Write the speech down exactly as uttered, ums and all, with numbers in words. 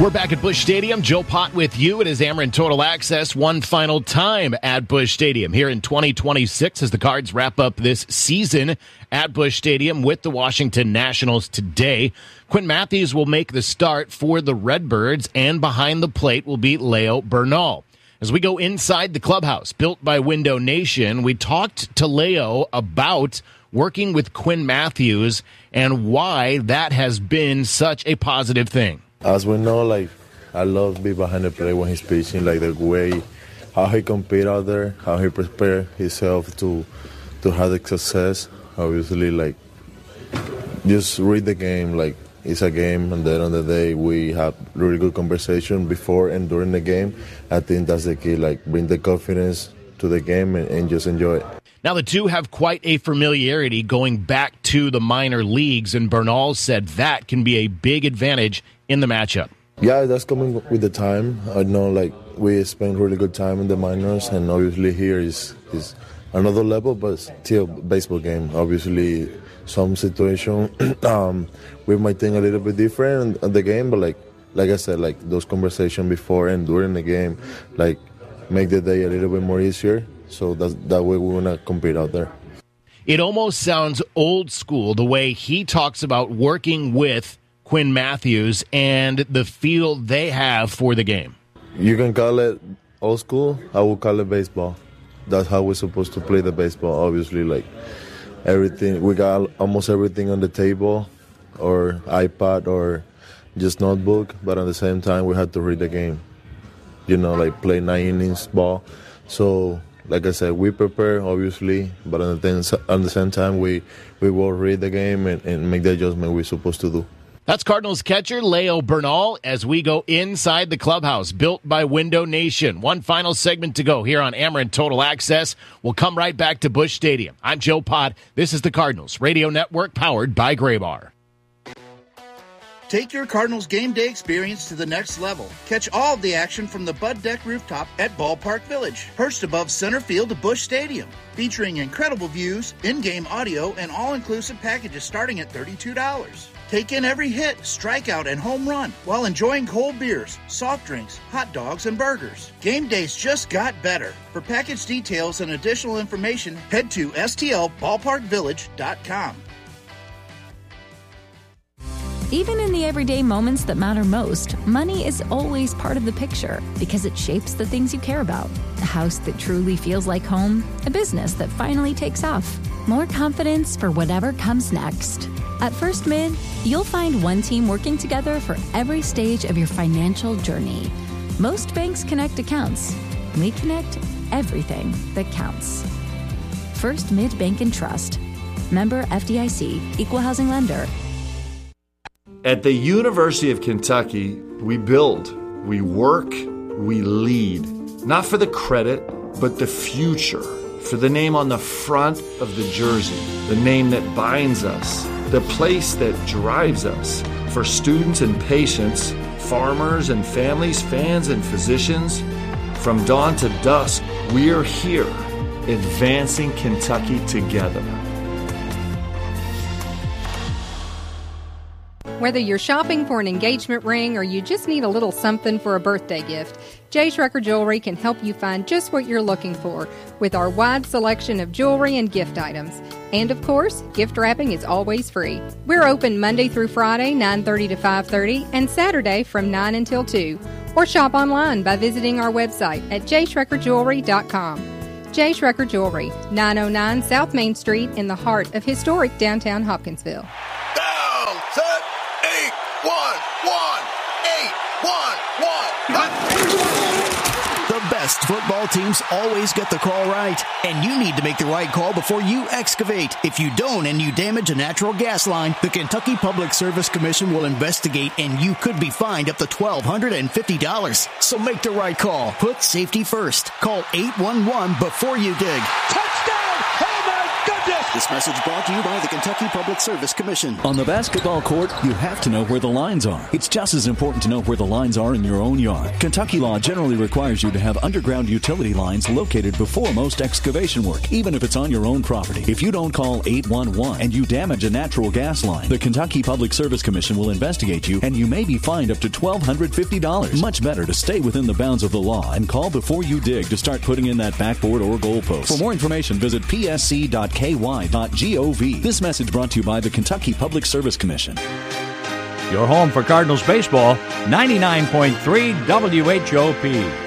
We're back at Busch Stadium. Joe Pott with you. It is Ameren Total Access one final time at Busch Stadium here in twenty twenty-six as the Cards wrap up this season at Busch Stadium with the Washington Nationals today. Quinn Matthews will make the start for the Redbirds, and behind the plate will be Leo Bernal. As we go inside the clubhouse built by Window Nation, we talked to Leo about working with Quinn Matthews and why that has been such a positive thing. As we know, like, I love being behind the plate when he's pitching, like the way, how he compete out there, how he prepare himself to to have the success. Obviously, like, just read the game, like, it's a game, and then on the day we have really good conversation before and during the game. I think that's the key, like, bring the confidence to the game and, and just enjoy it. Now, the two have quite a familiarity going back to the minor leagues, and Bernal said that can be a big advantage in the matchup. Yeah, that's coming with the time. I know, like, we spent really good time in the minors, and obviously here is is another level, but still baseball game. Obviously, some situation um, we might think a little bit different at the game, but like like I said, like those conversations before and during the game, like make the day a little bit more easier. So that's, that way we want to compete out there. It almost sounds old school the way he talks about working with Quinn Matthews and the feel they have for the game. You can call it old school. I would call it baseball. That's how we're supposed to play the baseball. Obviously, like everything, we got almost everything on the table or iPad or just notebook, but at the same time, we had to read the game. You know, like play nine innings ball. So, like I said, we prepare, obviously, but at the, at the same time, we, we will read the game and, and make the adjustment we're supposed to do. That's Cardinals catcher Leo Bernal as we go inside the clubhouse built by Window Nation. One final segment to go here on Ameren Total Access. We'll come right back to Busch Stadium. I'm Joe Pott. This is the Cardinals Radio Network powered by Graybar. Take your Cardinals game day experience to the next level. Catch all of the action from the Bud Deck rooftop at Ballpark Village, perched above center field of Busch Stadium, featuring incredible views, in-game audio, and all-inclusive packages starting at thirty-two dollars. Take in every hit, strikeout, and home run while enjoying cold beers, soft drinks, hot dogs, and burgers. Game days just got better. For package details and additional information, head to S T L ballpark village dot com. Even in the everyday moments that matter most, money is always part of the picture because it shapes the things you care about. A house that truly feels like home, a business that finally takes off, more confidence for whatever comes next. At First Mid, you'll find one team working together for every stage of your financial journey. Most banks connect accounts. We connect everything that counts. First Mid Bank and Trust. Member F D I C, Equal Housing Lender. At the University of Kentucky, we build, we work, we lead. Not for the credit, but the future. For the name on the front of the jersey, the name that binds us, the place that drives us. For students and patients, farmers and families, fans and physicians, from dawn to dusk, we're here, advancing Kentucky together. Whether you're shopping for an engagement ring or you just need a little something for a birthday gift, J. Schrecker Jewelry can help you find just what you're looking for with our wide selection of jewelry and gift items. And of course, gift wrapping is always free. We're open Monday through Friday, nine thirty to five thirty, and Saturday from nine until two. Or shop online by visiting our website at j schrecker jewelry dot com. J. Schrecker Jewelry, nine oh nine South Main Street in the heart of historic downtown Hopkinsville. Down, set, eight, one, one, eight, one, one. The best football teams always get the call right, and you need to make the right call before you excavate. If you don't and you damage a natural gas line, the Kentucky Public Service Commission will investigate, and you could be fined up to twelve fifty dollars. So make the right call. Put safety first. Call eight one one before you dig. Touchdown! Oh my goodness! This message brought to you by the Kentucky Public Service Commission. On the basketball court, you have to know where the lines are. It's just as important to know where the lines are in your own yard. Kentucky law generally requires you to have underground utility lines located before most excavation work, even if it's on your own property. If you don't call eight one one and you damage a natural gas line, the Kentucky Public Service Commission will investigate you and you may be fined up to one thousand two hundred fifty dollars. Much better to stay within the bounds of the law and call before you dig to start putting in that backboard or goalpost. For more information, visit p s c dot k y dot gov. This message brought to you by the Kentucky Public Service Commission. Your home for Cardinals baseball, ninety-nine point three W H O P.